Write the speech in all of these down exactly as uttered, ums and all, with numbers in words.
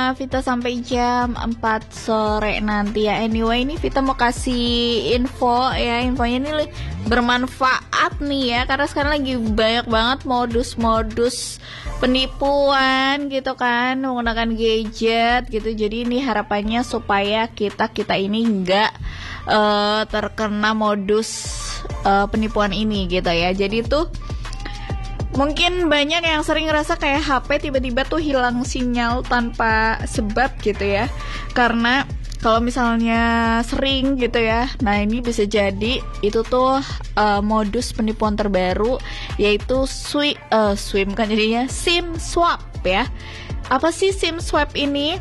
temeninnya Vita sampai jam empat sore nanti ya. Anyway, ini Vita mau kasih info ya. Infonya ini bermanfaat nih ya, karena sekarang lagi banyak banget modus-modus penipuan gitu kan, menggunakan gadget gitu. Jadi ini harapannya supaya kita-kita ini enggak uh, terkena modus uh, penipuan ini gitu ya. Jadi tuh mungkin banyak yang sering ngerasa kayak H P tiba-tiba tuh hilang sinyal tanpa sebab gitu ya. Karena kalau misalnya sering gitu ya, nah ini bisa jadi itu tuh uh, modus penipuan terbaru, yaitu swi, uh, swim kan jadinya SIM swap ya. Apa sih SIM swap ini?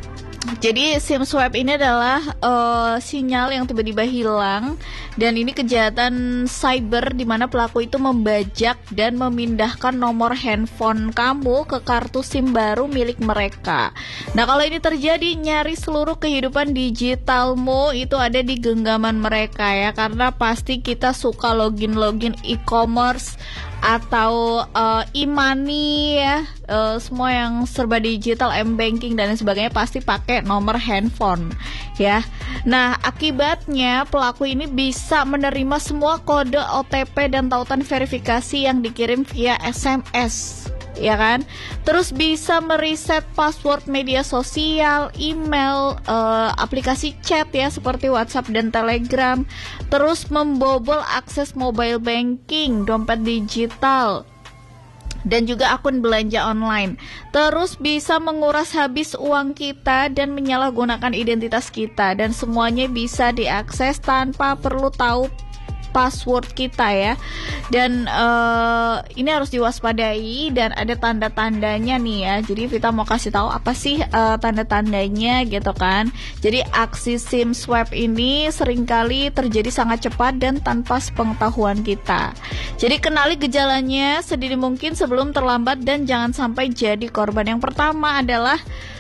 Jadi SIM swap ini adalah uh, sinyal yang tiba-tiba hilang, dan ini kejahatan cyber di mana pelaku itu membajak dan memindahkan nomor handphone kamu ke kartu SIM baru milik mereka. Nah, kalau ini terjadi, nyaris seluruh kehidupan digitalmu itu ada di genggaman mereka ya, karena pasti kita suka login-login e-commerce atau uh, e-money ya, uh, semua yang serba digital, m-banking dan sebagainya pasti pakai nomor handphone ya. Nah, akibatnya pelaku ini bisa menerima semua kode O T P dan tautan verifikasi yang dikirim via S M S ya kan. Terus bisa mereset password media sosial, email, uh, aplikasi chat ya seperti WhatsApp dan Telegram. Terus membobol akses mobile banking, dompet digital, dan juga akun belanja online. Terus bisa menguras habis uang kita dan menyalahgunakan identitas kita, dan semuanya bisa diakses tanpa perlu tahu password kita ya. Dan uh, ini harus diwaspadai dan ada tanda-tandanya nih ya. Jadi Vita mau kasih tahu apa sih uh, tanda-tandanya gitu kan. Jadi aksi SIM swap ini seringkali terjadi sangat cepat dan tanpa sepengetahuan kita. Jadi kenali gejalanya sedini mungkin sebelum terlambat dan jangan sampai jadi korban. Yang pertama adalah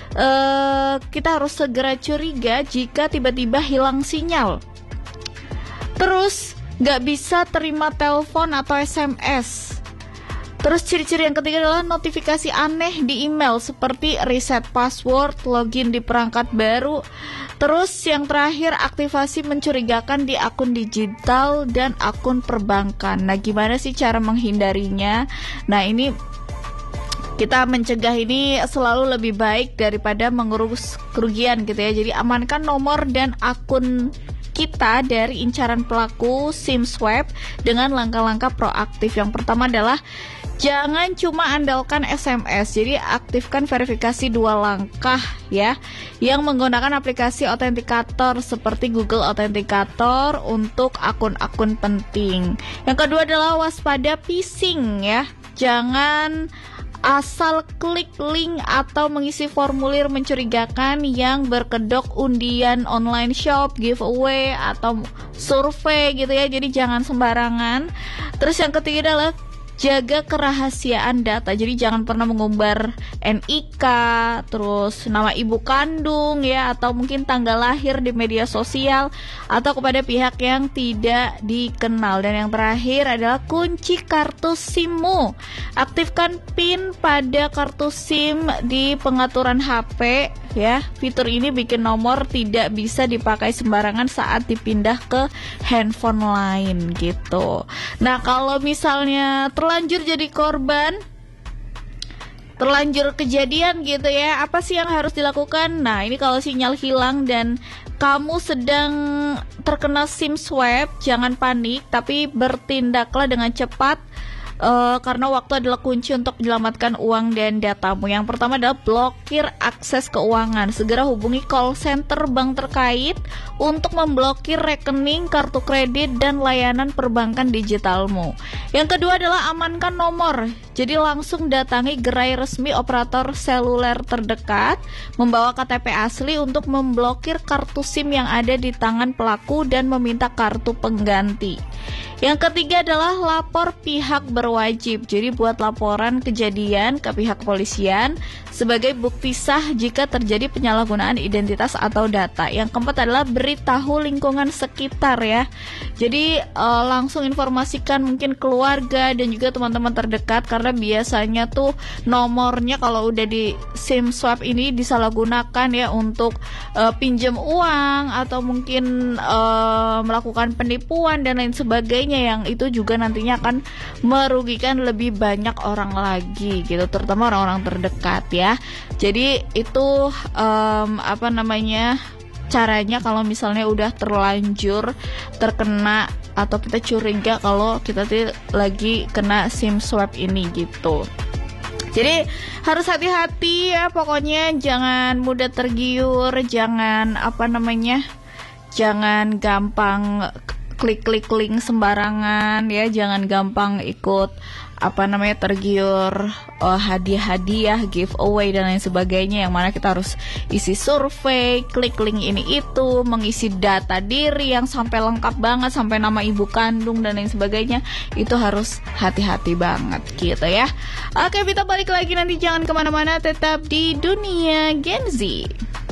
uh, kita harus segera curiga jika tiba-tiba hilang sinyal. Terus gak bisa terima telepon atau S M S. Terus ciri-ciri yang ketiga adalah notifikasi aneh di email seperti reset password, login di perangkat baru. Terus yang terakhir, aktivasi mencurigakan di akun digital dan akun perbankan. Nah, gimana sih cara menghindarinya? Nah, ini kita mencegah ini selalu lebih baik daripada mengurus kerugian gitu ya. Jadi amankan nomor dan akun kita dari incaran pelaku SIM swap dengan langkah-langkah proaktif. Yang pertama adalah jangan cuma andalkan S M S. Jadi aktifkan verifikasi dua langkah ya, yang menggunakan aplikasi autentikator seperti Google Authenticator untuk akun-akun penting. Yang kedua adalah waspada phishing ya. Jangan asal klik link atau mengisi formulir mencurigakan yang berkedok undian online shop, giveaway, atau survei gitu ya. Jadi jangan sembarangan. Terus yang ketiga adalah jaga kerahasiaan data. Jadi jangan pernah mengumbar N I K, terus nama ibu kandung ya, atau mungkin tanggal lahir di media sosial atau kepada pihak yang tidak dikenal. Dan yang terakhir adalah kunci kartu SIM-mu. Aktifkan PIN pada kartu SIM di pengaturan H P ya. Fitur ini bikin nomor tidak bisa dipakai sembarangan saat dipindah ke handphone lain gitu. Nah, kalau misalnya terlanjur jadi korban, terlanjur kejadian gitu ya, apa sih yang harus dilakukan? Nah, ini kalau sinyal hilang dan kamu sedang terkena SIM swap, jangan panik, tapi bertindaklah dengan cepat. Uh, karena waktu adalah kunci untuk menyelamatkan uang dan datamu. Yang pertama adalah blokir akses keuangan. Segera hubungi call center bank terkait untuk memblokir rekening, kartu kredit, dan layanan perbankan digitalmu. Yang kedua adalah amankan nomor. Jadi langsung datangi gerai resmi operator seluler terdekat, membawa K T P asli untuk memblokir kartu SIM yang ada di tangan pelaku dan meminta kartu pengganti. Yang ketiga adalah lapor pihak berwajib. Jadi buat laporan kejadian ke pihak kepolisian sebagai bukti sah jika terjadi penyalahgunaan identitas atau data. Yang keempat adalah beritahu lingkungan sekitar ya. Jadi uh, langsung informasikan mungkin keluarga dan juga teman-teman terdekat, karena biasanya tuh nomornya kalau udah di SIM swap ini disalahgunakan ya untuk uh, pinjam uang atau mungkin uh, melakukan penipuan dan lain sebagainya, yang itu juga nantinya akan merugikan lebih banyak orang lagi gitu, terutama orang-orang terdekat ya. Jadi itu um, apa namanya caranya kalau misalnya udah terlanjur terkena atau kita curiga kalau kita tuh lagi kena SIM swap ini gitu. Jadi harus hati-hati ya, pokoknya jangan mudah tergiur, jangan apa namanya jangan gampang klik-klik link sembarangan ya, jangan gampang ikut apa namanya tergiur oh, hadiah-hadiah, giveaway dan lain sebagainya, yang mana kita harus isi survei, klik link ini itu, mengisi data diri yang sampai lengkap banget, sampai nama ibu kandung dan lain sebagainya. Itu harus hati-hati banget gitu ya. Oke, kita balik lagi nanti, jangan kemana-mana, tetap di Dunia Gen Z.